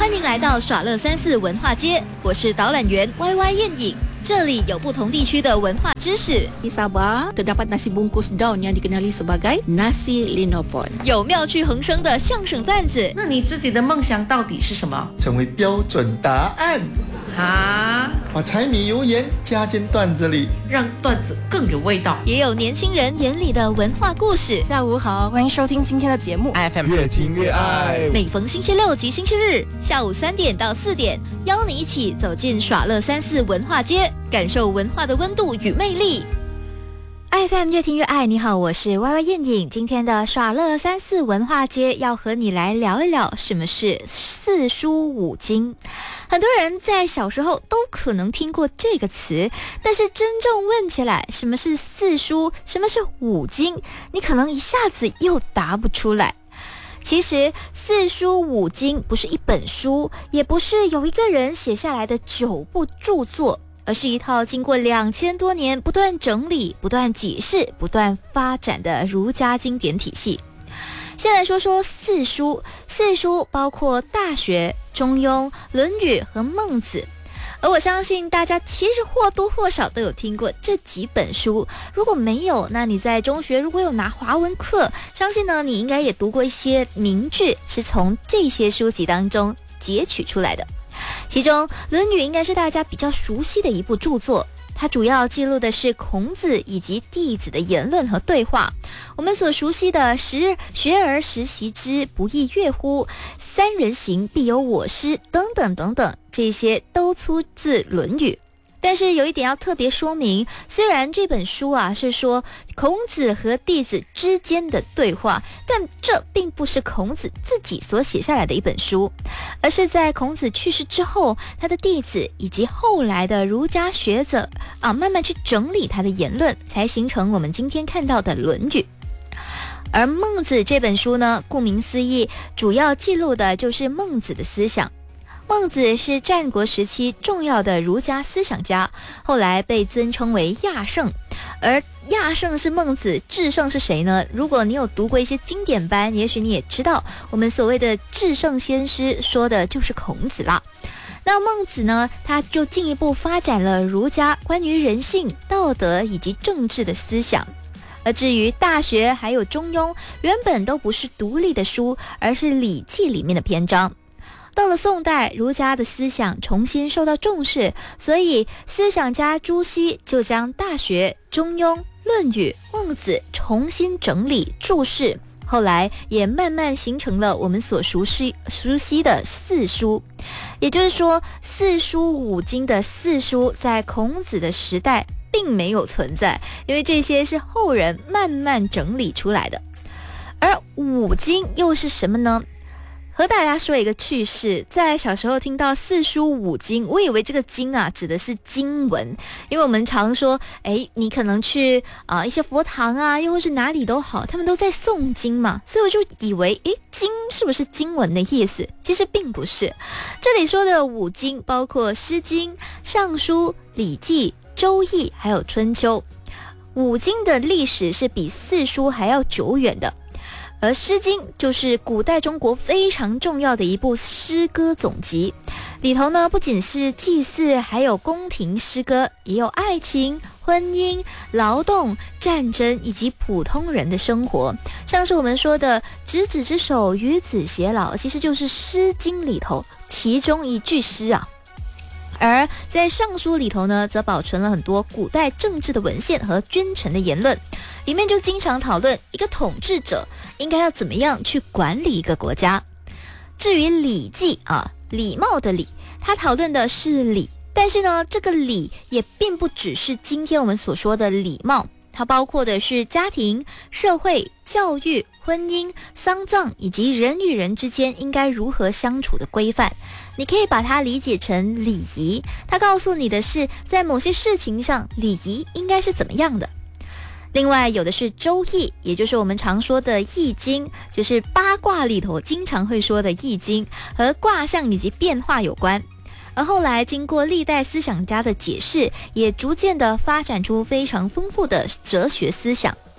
欢迎来到耍乐34文化街，我是导览员 YY 燕影。这里有不同地区的文化知识。 Di Sabah terdapat nasi bungkus daun yang dikenali sebagai nasi linopon。 有妙趣横生的相声段子。 那你自己的梦想到底是什么？ 成为标准答案。把柴米油盐加进段子里， 让段子更有味道。 也有年轻人眼里的文化故事。 下午好，欢迎收听今天的节目 FM 越听越爱。 每逢星期六及星期日下午3点到4点，邀你一起走进耍乐34文化街，感受文化的温度与魅力。FM 越听越爱，你好，我是 YY 燕影。今天的耍乐34文化街要和你来聊一聊什么是四书五经。很多人在小时候都可能听过这个词，但是真正问起来什么是四书，什么是五经，你可能一下子又答不出来。其实四书五经不是一本书，也不是有一个人写下来的9部著作，而是一套经过2000多年不断整理、不断解释、不断发展的儒家经典体系。先来说说四书。四书包括《大学》、《中庸》、《论语》和《孟子》，而我相信大家其实或多或少都有听过这几本书。如果没有，那你在中学如果有拿华文课，相信呢你应该也读过一些名句是从这些书籍当中截取出来的。其中《论语》应该是大家比较熟悉的一部著作，它主要记录的是孔子以及弟子的言论和对话。我们所熟悉的学而时习之，不亦说乎，三人行必有我师等等等等，这些都出自《论语》。但是有一点要特别说明，虽然这本书是说孔子和弟子之间的对话，但这并不是孔子自己所写下来的一本书，而是在孔子去世之后，他的弟子以及后来的儒家学者慢慢去整理他的言论，才形成我们今天看到的《论语》。而孟子这本书呢，顾名思义，主要记录的就是孟子的思想。孟子是战国时期重要的儒家思想家，后来被尊称为亚圣。而亚圣是孟子，至圣是谁呢？如果你有读过一些经典班，也许你也知道，我们所谓的至圣先师说的就是孔子啦。那孟子呢，他就进一步发展了儒家关于人性、道德以及政治的思想。而至于《大学》还有《中庸》，原本都不是独立的书，而是《礼记》里面的篇章。到了宋代，儒家的思想重新受到重视，所以思想家朱熹就将《大学》、《中庸》、《论语》、《孟子》重新整理注释，后来也慢慢形成了我们所熟悉的四书。也就是说，四书五经的四书在孔子的时代并没有存在，因为这些是后人慢慢整理出来的。而五经又是什么呢？和大家说一个趣事，在小时候听到四书五经，我以为这个经指的是经文，因为我们常说你可能去一些佛堂又或是哪里都好，他们都在诵经嘛，所以我就以为经是不是经文的意思？其实并不是。这里说的五经包括诗经、尚书、礼记、周易还有春秋。五经的历史是比四书还要久远的。而《诗经》就是古代中国非常重要的一部诗歌总集，里头呢不仅是祭祀，还有宫廷诗歌，也有爱情、婚姻、劳动、战争以及普通人的生活。像是我们说的“执子之手，与子偕老”，其实就是《诗经》里头其中一句诗啊。而在尚书里头呢，则保存了很多古代政治的文献和君臣的言论，里面就经常讨论一个统治者应该要怎么样去管理一个国家。至于《礼记》礼貌的礼，它讨论的是礼，但是呢，这个礼也并不只是今天我们所说的礼貌，它包括的是家庭、社会、教育、婚姻、丧葬以及人与人之间应该如何相处的规范。你可以把它理解成礼仪，它告诉你的是在某些事情上礼仪应该是怎么样的。另外有的是周易，也就是我们常说的易经，就是八卦里头经常会说的易经，和卦象以及变化有关。而后来经过历代思想家的解释，也逐渐的发展出非常丰富的哲学思想。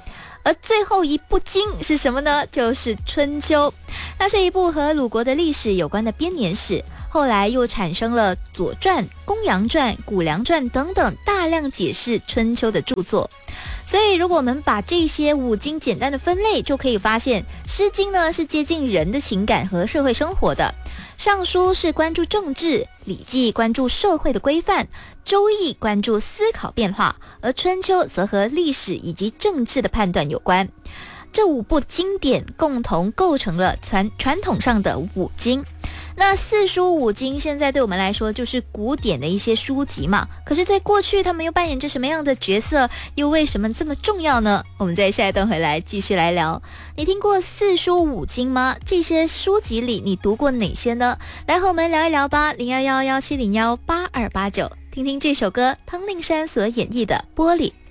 而最后一部经是什么呢？就是《春秋》，它是一部和鲁国的历史有关的编年史，后来又产生了《左传》《公羊传》《谷梁传》等等大量解释春秋的著作。所以如果我们把这些五经简单的分类，就可以发现《诗经》呢是接近人的情感和社会生活的，尚书是关注政治，礼记关注社会的规范，周易关注思考变化，而春秋则和历史以及政治的判断有关。这五部经典共同构成了传统上的五经。那四书五经现在对我们来说就是古典的一些书籍嘛，可是在过去他们又扮演着什么样的角色，又为什么这么重要呢？我们在下一段回来继续来聊。你听过四书五经吗？这些书籍里你读过哪些呢？来和我们聊一聊吧，0111701829，听听这首歌汤令山所演绎的《玻璃》。